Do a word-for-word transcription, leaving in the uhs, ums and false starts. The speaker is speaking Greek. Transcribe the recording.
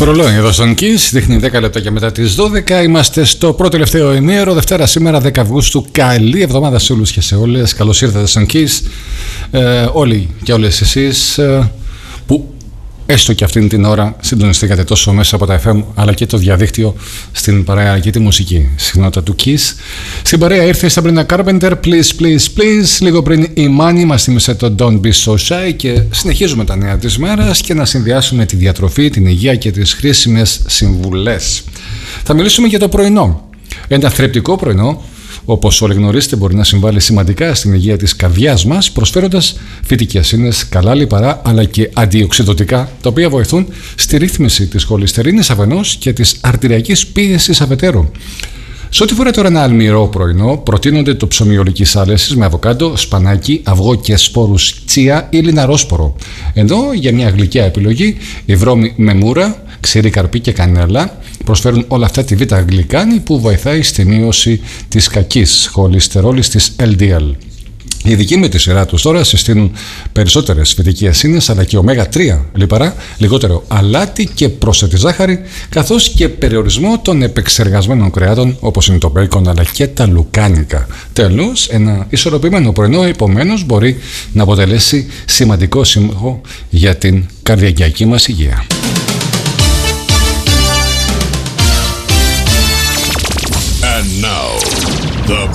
Το ρολόι εδώ στον Kiss δείχνει δέκα λεπτά και μετά τις δώδεκα. Είμαστε στο πρώτο τελευταίο ημίωρο, Δευτέρα σήμερα δέκα Αυγούστου. Καλή εβδομάδα σε όλους και σε όλες. Καλώς ήρθατε στον Kiss. Ε, όλοι και όλες εσείς ε, που έστω και αυτήν την ώρα συντονιστήκατε τόσο μέσα από τα εφ εμ αλλά και το διαδίκτυο στην παρέα και τη μουσική συχνότητα του Kiss. Στην παρέα ήρθε η Sabrina Carpenter, Please Please Please. Λίγο πριν η Μάνη μας θύμισε το Don't Be So Shy και συνεχίζουμε τα νέα της μέρας και να συνδυάσουμε τη διατροφή, την υγεία και τις χρήσιμες συμβουλές. Θα μιλήσουμε για το πρωινό. Ένα θρεπτικό πρωινό, όπως όλοι γνωρίζετε, μπορεί να συμβάλλει σημαντικά στην υγεία της καρδιάς μας, προσφέροντας φυτικές ίνες, καλά λιπαρά αλλά και αντιοξυδωτικά, τα οποία βοηθούν στη ρύθμιση της χολυστερίνης αφενός και της αρτηριακής πίεσης αφετέρου. Σε ό,τι φορά τώρα ένα αλμυρό πρωινό, προτείνονται το ψωμί ολικής άλεσης με αβοκάντο, σπανάκι, αυγό και σπόρους τσία ή λιναρόσπορο. Ενώ για μια γλυκιά επιλογή, η βρώμη με μούρα, ξηρή καρπή και κανέλα προσφέρουν όλα αυτά τη β' γλυκάνη που βοηθάει στη μείωση της κακής χολυστερόλης της ελ ντι ελ. Οι ειδικοί με τη σειρά τους τώρα συστήνουν περισσότερες φυτικές ίνες αλλά και ωμέγα τρία λιπαρά, λιγότερο αλάτι και πρόσθετη ζάχαρη, καθώς και περιορισμό των επεξεργασμένων κρεάτων όπως είναι το μπέικον αλλά και τα λουκάνικα. Τέλος, ένα ισορροπημένο πρωινό επομένως μπορεί να αποτελέσει σημαντικό σύμμαχο για την καρδιακιακή μας υγεία. And now, the